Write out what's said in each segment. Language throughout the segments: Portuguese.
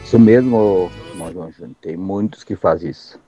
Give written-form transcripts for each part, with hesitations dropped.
Isso mesmo, irmão João Júnior, tem muitos que fazem isso.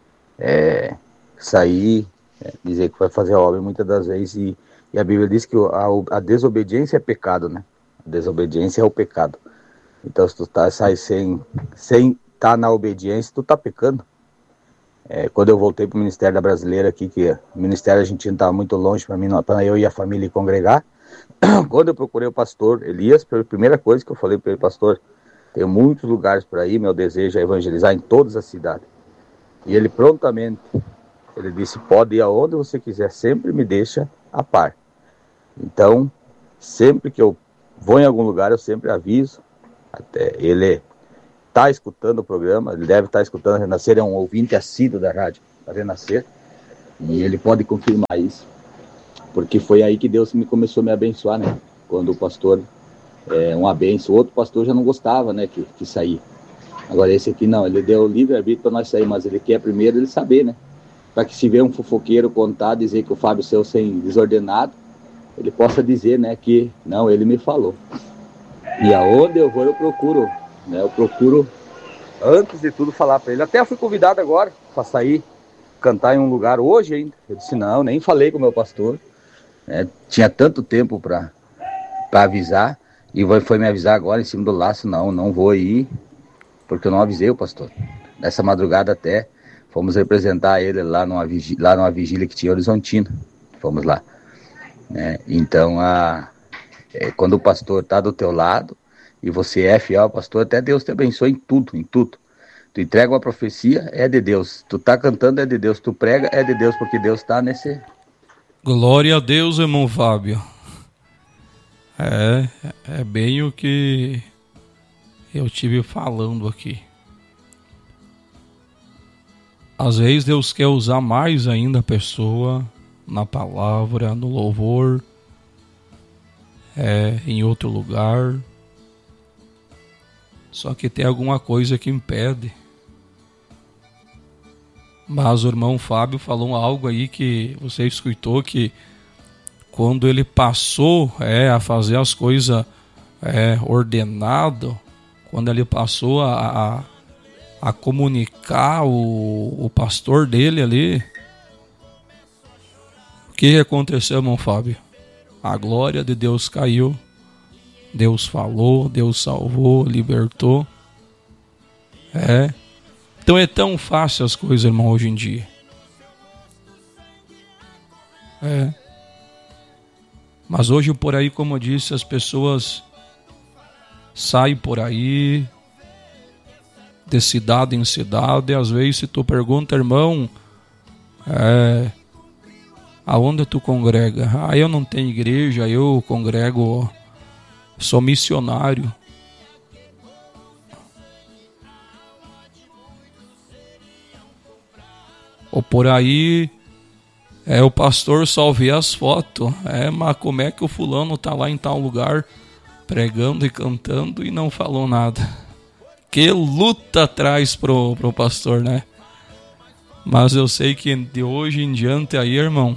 Sair, dizer que vai fazer a obra muitas das vezes, e a Bíblia diz que a desobediência é pecado, né? A desobediência é o pecado. Então, se tu sai sem estar na obediência, tu tá pecando. Quando eu voltei para o Ministério da Brasileira aqui, que o Ministério Argentino estava muito longe para eu e a família ir congregar, quando eu procurei o pastor Elias, a primeira coisa que eu falei para ele: pastor, tem muitos lugares por aí, meu desejo é evangelizar em todas as cidades. E ele prontamente, ele disse: pode ir aonde você quiser, sempre me deixa a par. Então, sempre que eu vou em algum lugar, eu sempre aviso. Até ele está escutando o programa, ele deve estar escutando a Renascer, é um ouvinte assíduo da rádio a Renascer, e ele pode confirmar isso, porque foi aí que Deus começou a me abençoar, né? Quando o pastor uma benção, o outro pastor já não gostava, né, que saía. Agora esse aqui não, ele deu livre-arbítrio para nós sair, mas ele quer primeiro ele saber, né? Para que se vê um fofoqueiro contar, dizer que o Fábio seu sem desordenado, ele possa dizer, né, que não, ele me falou. E aonde eu vou, eu procuro, né? Eu procuro, antes de tudo, falar para ele. Até fui convidado agora para sair, cantar em um lugar hoje ainda. Eu disse: não, nem falei com o meu pastor. Tinha tanto tempo para avisar, e foi me avisar agora em cima do laço: não vou ir, porque eu não avisei o pastor. Nessa madrugada até fomos representar ele lá numa vigília que tinha Horizontina. Fomos lá. Então, quando o pastor está do teu lado e você é fiel ao pastor, até Deus te abençoa em tudo, em tudo. Tu entrega uma profecia, é de Deus. Tu tá cantando, é de Deus. Tu prega, é de Deus, porque Deus está nesse... Glória a Deus, irmão Fábio. É bem o que eu tive falando aqui. Às vezes Deus quer usar mais ainda a pessoa na palavra, no louvor, em outro lugar. Só que tem alguma coisa que impede. Mas o irmão Fábio falou algo aí que você escutou, que quando ele passou a fazer as coisas ordenado, quando ele passou a comunicar o pastor dele ali, o que aconteceu, irmão Fábio? A glória de Deus caiu, Deus falou, Deus salvou, libertou. Então é tão fácil as coisas, irmão, hoje em dia. Mas hoje por aí, como eu disse, as pessoas saem por aí de cidade em cidade. Às vezes se tu pergunta: irmão, aonde tu congrega? Eu não tenho igreja, eu congrego, sou missionário. Ou por aí, o pastor só vê as fotos. Mas como é que o fulano tá lá em tal lugar pregando e cantando e não falou nada? Que luta traz pro pastor, né? Mas eu sei que de hoje em diante aí, irmão,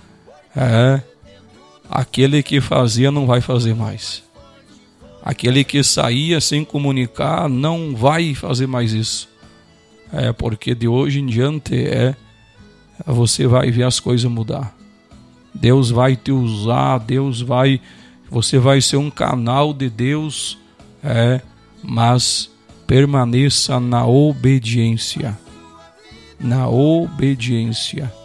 aquele que fazia não vai fazer mais. Aquele que saía sem comunicar não vai fazer mais isso. Porque de hoje em diante você vai ver as coisas mudar. Deus vai te usar, você vai ser um canal de Deus, mas permaneça na obediência. Na obediência.